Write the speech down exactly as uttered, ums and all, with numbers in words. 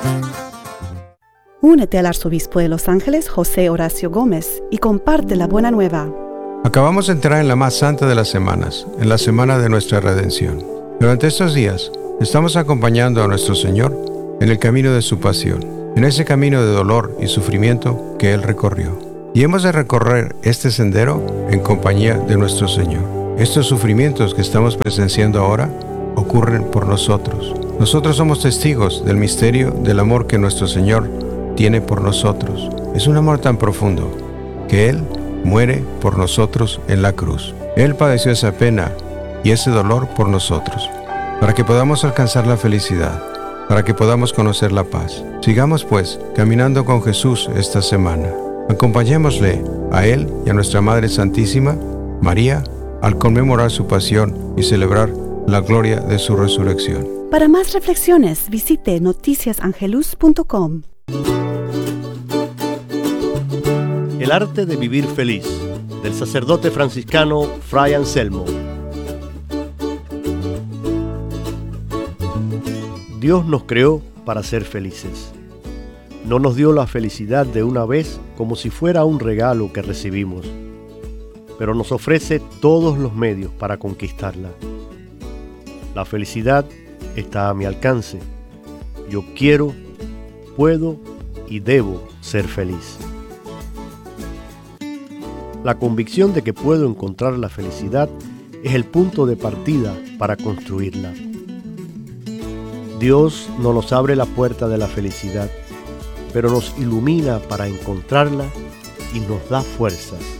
Únete al arzobispo de Los Ángeles, José Horacio Gómez, y comparte la buena nueva. Acabamos de entrar en la más santa de las semanas, en la semana de nuestra redención. Durante estos días, estamos acompañando a nuestro Señor en el camino de su pasión, en ese camino de dolor y sufrimiento que Él recorrió. Y hemos de recorrer este sendero en compañía de nuestro Señor. Estos sufrimientos que estamos presenciando ahora ocurren por nosotros. Nosotros somos testigos del misterio del amor que nuestro Señor tiene por nosotros. Es un amor tan profundo que Él muere por nosotros en la cruz. Él padeció esa pena y ese dolor por nosotros, para que podamos alcanzar la felicidad, para que podamos conocer la paz. Sigamos pues caminando con Jesús esta semana. Acompañémosle a Él y a nuestra Madre Santísima, María, al conmemorar su pasión y celebrar la gloria de su resurrección. Para más reflexiones, visite noticias angelus punto com. El arte de vivir feliz, del sacerdote franciscano Fray Anselmo. Dios nos creó para ser felices. No nos dio la felicidad de una vez como si fuera un regalo que recibimos, pero nos ofrece todos los medios para conquistarla. La felicidad está a mi alcance. Yo quiero, puedo y debo ser feliz. La convicción de que puedo encontrar la felicidad es el punto de partida para construirla. Dios no nos abre la puerta de la felicidad, pero nos ilumina para encontrarla y nos da fuerzas.